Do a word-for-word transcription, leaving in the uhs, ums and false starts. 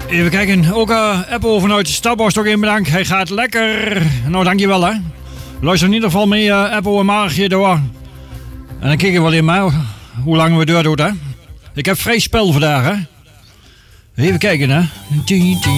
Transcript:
Even kijken, ook uh, Apple vanuit de Stadbos ook in bedankt. Hij gaat lekker. Nou, dankjewel hè. Luister in ieder geval mee uh, Apple en Margje door. En dan kijken we wel in maar hoe lang we door doen hè. Ik heb vrij spel vandaag hè. Even kijken hè.